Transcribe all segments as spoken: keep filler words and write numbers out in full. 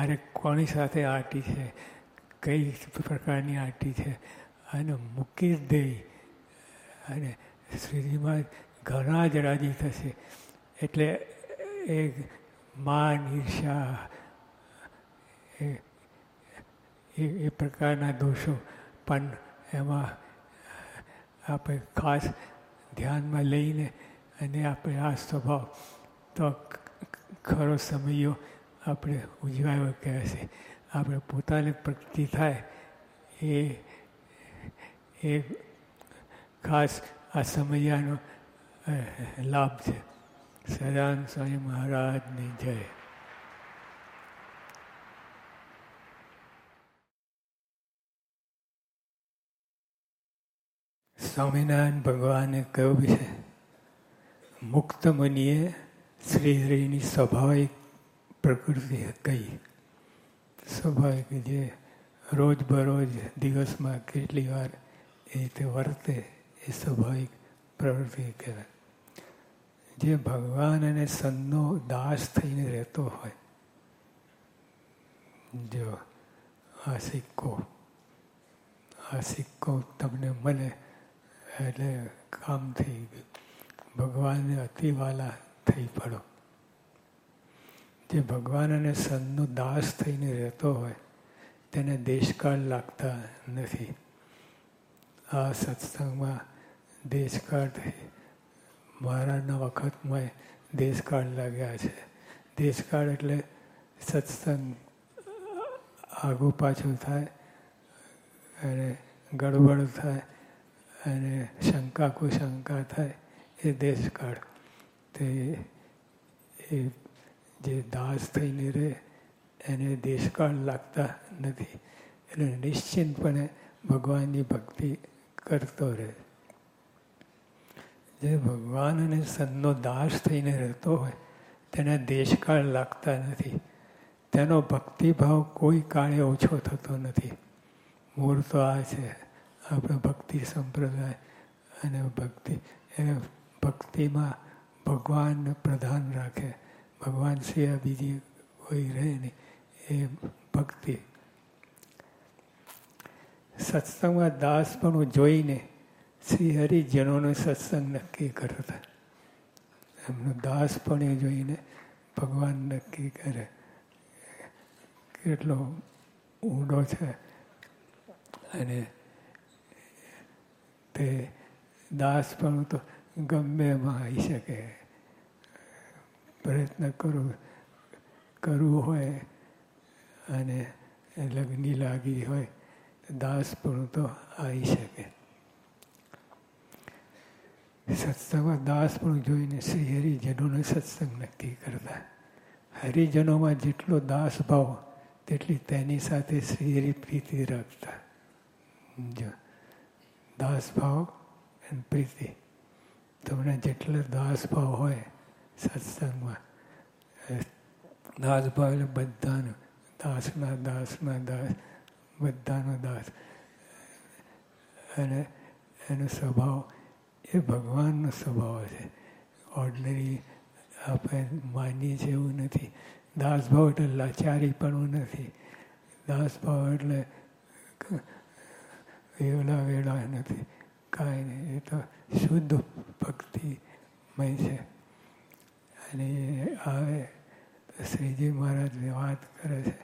ક્યારેક કોની સાથે આંટી છે, કઈ પ્રકારની આંટી છે, અને મૂકી જ દઈ અને શ્રીજીમાં ઘણા જ રાજી થશે. એટલે એ માન, ઈર્ષા, એ એ પ્રકારના દોષો પણ એમાં આપણે ખાસ ધ્યાનમાં લઈને અને આપણે આ સ્વભાવ તો ખરો સમયો આપણે ઉજવાયો કહેશે. આપણે પોતાને પ્રગતિ થાય એ એ ખાસ આ સમયાનો લાભ છે. સદાનંદ સ્વામી મહારાજની જય. સ્વામિનારાયણ ભગવાને કહ્યું છે, મુક્ત મુનિએ શ્રીહરિની સ્વાભાવિક પ્રકૃતિ કહી. સ્વાભાવિક જે રોજ બરોજ દિવસમાં કેટલી વાર એ રીતે વર્તે એ સ્વાભાવિક પ્રવૃત્તિ કહેવાય. જે ભગવાન અને સંતનો દાસ થઈને રહેતો હોય, જો આ સિક્કો આ સિક્કો તમને મળે એટલે કામ થઈ ગયું. ભગવાનને અતિવાલા થઈ પડો. જે ભગવાન અને સંતનો દાસ થઈને રહેતો હોય તેને દેશકાળ લાગતા નથી. આ સત્સંગમાં દેશકાળ મહારાજના વખતમાં દેશકાળ લાગ્યા છે. દેશકાળ એટલે સત્સંગ આગું પાછું થાય અને ગડબડ થાય અને શંકા કુશંકા થાય એ દેશકાળ. તે એ જે દાસ થઈને રહે એને દેશકાળ લાગતા નથી. એટલે નિશ્ચિંતપણે ભગવાનની ભક્તિ કરતો રહે. જે ભગવાન અને સંતનો દાસ થઈને રહેતો હોય તેને દેશકાળ લાગતા નથી. તેનો ભક્તિભાવ કોઈ કાળે ઓછો થતો નથી. મૂળ તો આ છે આપણો ભક્તિ સંપ્રદાય. અને ભક્તિ એને ભક્તિમાં ભગવાનને પ્રધાન રાખે. ભગવાન સિવાય બીજી કોઈ રહે નહીં. એ ભક્તિ. સત્સંગમાં દાસપણું જોઈને શ્રી હરિજનોનો સત્સંગ નક્કી કરતા. એમનું દાસપણે જોઈને ભગવાન નક્કી કરે કેટલો ઊંડો છે. અને તે દાસપણું તો ગમે એમાં આવી શકે. પ્રયત્ન કરવું કરવું હોય અને લગ્ની લાગી હોય દાસપણું તો આવી શકે. સત્સંગમાં દાસપણું જોઈને શ્રી હરિજનોને સત્સંગ નક્કી કરતા. હરિજનોમાં જેટલો દાસ ભાવ તેટલી તેની સાથે શ્રી હરિ પ્રીતિ રાખતા. જો દાસ ભાવ અને પ્રીતિ તમને જેટલો દાસ ભાવ હોય સત્સંગમાં, દાસ ભાવ એટલે બધાનો દાસના દાસના દાસ બધાનો દાસ. અને એનો સ્વભાવ એ ભગવાનનો સ્વભાવ છે. ઓર્ડિનરી આપણે માનીએ છીએ એવું નથી. દાસભાવ એટલે લાચારી પણ નથી. દાસભાવ એટલે વેલા વેળા નથી, કાંઈ નહીં. એ તો શુદ્ધ ભક્તિમય છે. અને એ આવે તો શ્રીજી મહારાજ વાત કરે છે,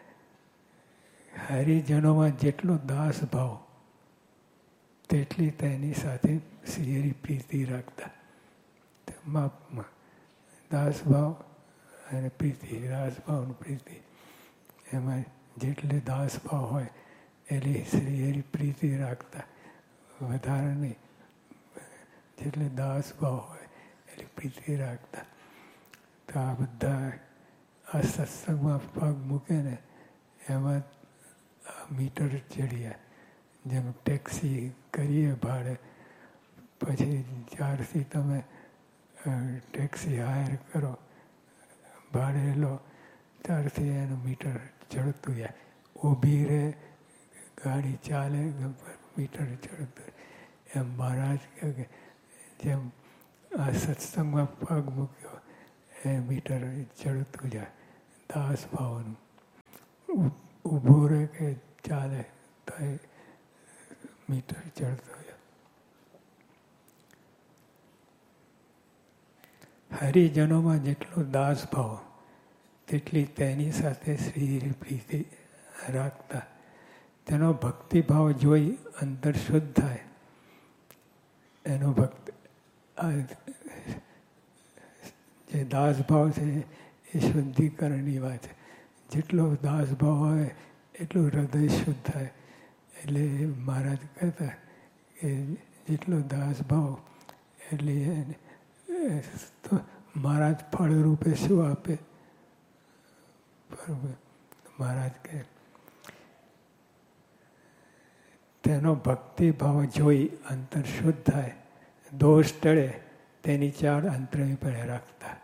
હરિજનોમાં જેટલો દાસ ભાવ તેટલી તેની સાથે શ્રી હરિ પ્રીતિ રાખતા. માપમાં દાસભાવ અને પ્રીતિ, દાસભાવ પ્રીતિ, એમાં જેટલે દાસભાવ હોય એટલે શ્રી હરિ પ્રીતિ રાખતા. વધારે નહીં, જેટલે દાસભાવ હોય એટલે પ્રીતિ રાખતા. તો આ બધા આ સત્સંગમાં પગ મૂકે ને એમાં મીટર ચડીએ. જેમ ટેક્સી કરીએ ભાડે, પછી જ્યારથી તમે ટેક્સી હાયર કરો, ભાડે લો, ત્યારથી એનું મીટર ચડતું જાય. ઊભી રહે ગાડી ચાલે મીટર ચડતું. એમ મહારાજ કહે કે જેમ આ સત્સંગમાં પગ મૂક્યો એ મીટર ચડતું જાય દાસ ભાવનું. ઊભો રહે કે ચાલે તો એ મીટર ચડતો જાય. હરિજનોમાં જેટલો દાસ ભાવ તેટલી તેની સાથે શ્રી પ્રીતિ રાખતા. તેનો ભક્તિભાવ જોઈ અંતર શુદ્ધ થાય. એનો ભક્તિ જે દાસ ભાવ છે એ શુદ્ધિકરણની વાત છે. જેટલો દાસ ભાવ હોય એટલું હૃદય શુદ્ધ થાય. એટલે મહારાજ કહેતા કે જેટલો દાસ ભાવ એટલે તો મહારાજ ફળ રૂપે શું આપે? મહારાજ કહે તેનો ભક્તિભાવ જોઈ અંતર શુદ્ધ થાય. દોષ ટળે તેની ચાળ અંતરણીપણે રાખતા.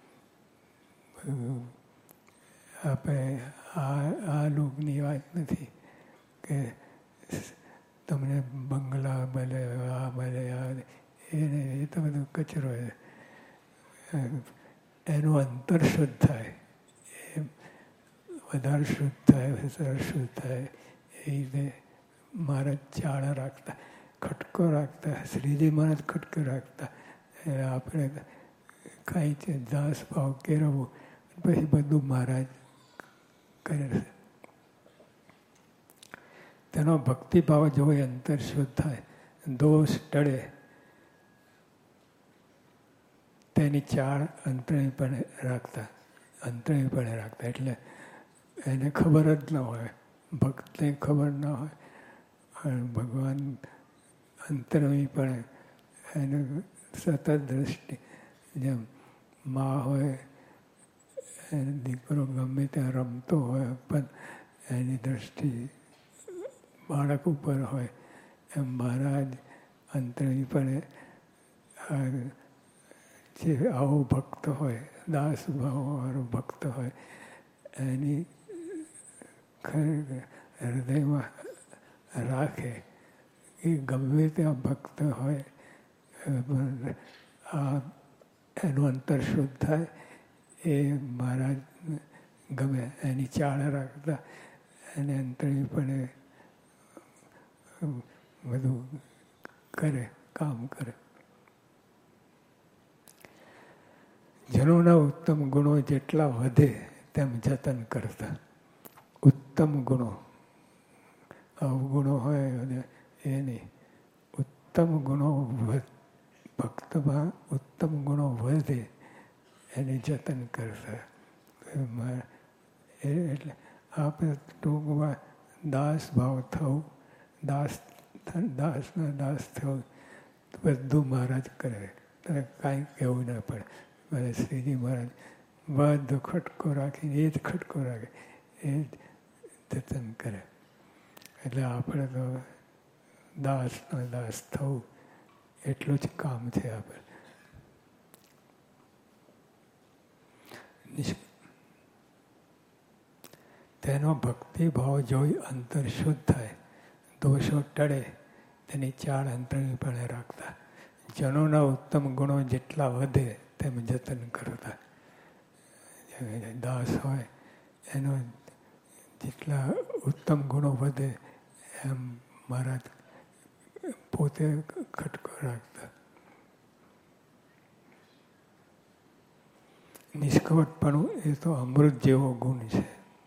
આપણે આ આ લોકની વાત નથી કે તમને બંગલા મળે, આ મળે, આ એને એ તો બધું કચરો છે. એનું અંતર શુદ્ધ થાય, એ વધારે શુદ્ધ થાય, સરળ શુદ્ધ થાય. એ રીતે મહારાજ ચાળા રાખતા, ખટકો રાખતા. શ્રીજી મહારાજ ખટકો રાખતા. આપણે કાંઈ છે દાસ ભાવ કેળવવું, પછી બધું મહારાજ કરે છે. તેનો ભક્તિભાવ જોઈ અંતર શુદ્ધ થાય. દોષ ટળે તેની ચાળ અંતરણીપણે રાખતા. અંતરણીપણે રાખતા એટલે એને ખબર જ ન હોય, ભક્તને ખબર ન હોય. ભગવાન અંતરણીપણે એને સતત દ્રષ્ટિ, જેમ મા હોય એને દીકરો ગમે ત્યાં રમતો હોય પણ એની દ્રષ્ટિ બાળક ઉપર હોય, એમ મહારાજ અંતરણીપણે જે આવો ભક્ત હોય, દાસ ભાવવાળો ભક્ત હોય, એની ખરેખર હૃદયમાં રાખે. એ ગમે ત્યાં ભક્ત હોય આ એનું અંતર શુદ્ધ થાય. એ મહારાજ ગમે એની ચાળ રાખતા. એને અંતરણીપણે બધું કરે, કામ કરે. જનોના ઉત્તમ ગુણો જેટલા વધે તેમ જતન કરતા. ઉત્તમ ગુણો, અવગુણો હોય અને એ નહીં. ઉત્તમ ગુણો ભક્તમાં ઉત્તમ ગુણો વધે એને જતન કરતા. એટલે આપણે ટૂંકમાં દાસ ભાવ થવું, દાસ દાસના દાસ થવું બધું મહારાજ કરે. તને કાંઈ કહેવું ના પડે. મને શ્રીજી મહારાજ બધો ખટકો રાખીને એ જ ખટકો રાખે, એ જ જતન કરે. એટલે આપણે તો દાસના દાસ થવું એટલું જ કામ છે આપણે. તેનો ભક્તિભાવ જોઈ અંતર શુદ્ધ થાય. દોષો ટળે તેની ચાળ અંતરણીપણે રાખતા. જનોના ઉત્તમ ગુણો જેટલા વધે તેમ જતન કરતા. દાસ હોય એનો જેટલા ઉત્તમ ગુણો વધે એમ મહારાજ પોતે ખટકો રાખતા. નિષ્કપટપણું એ તો અમૃત જેવો ગુણ છે.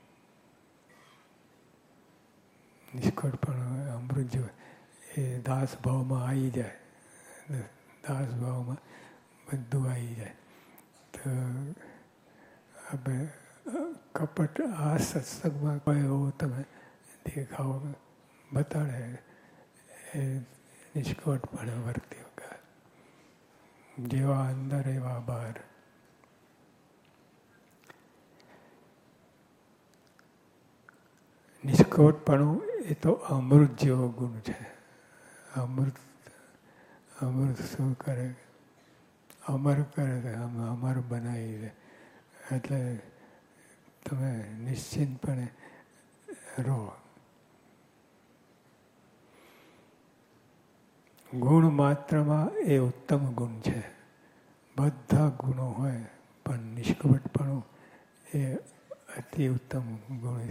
નિષ્કપટપણું અમૃત જેવો, એ દાસ ભાવમાં આવી જાય. દાસ ભાવમાં બધું આવી જાય. તો આપણે કપટ આ સત્સંગમાં કોઈ એવો તમે દેખાવ બતાડે એ નિષ્કપટપણે વર્તી વગર. જેવા અંદર એવા બહાર. નિષ્કપટપણું એ તો અમૃત જેવો ગુણ છે. અમૃત અમૃત શું કરે? અમર કરે, અમર બનાવી દે. એટલે તમે નિશ્ચિંતપણે રહો. ગુણ માત્રમાં એ ઉત્તમ ગુણ છે. બધા ગુણો હોય પણ નિષ્કપટપણું એ અતિ ઉત્તમ ગુણ